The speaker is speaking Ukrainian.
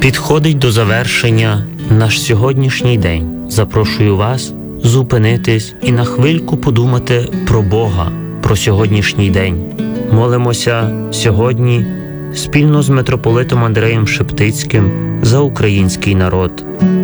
Підходить до завершення наш сьогоднішній день. Запрошую вас зупинитись і на хвильку подумати про Бога, про сьогоднішній день. Молимося сьогодні спільно з митрополитом Андреєм Шептицьким за український народ.